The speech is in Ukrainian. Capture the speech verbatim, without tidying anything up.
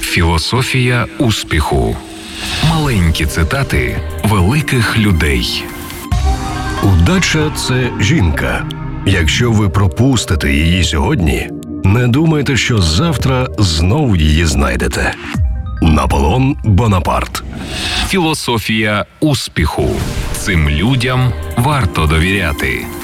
Філософія успіху. Маленькі цитати великих людей. Удача – це жінка. Якщо ви пропустите її сьогодні, не думайте, що завтра знов її знайдете. Наполеон Бонапарт. Філософія успіху. Цим людям варто довіряти.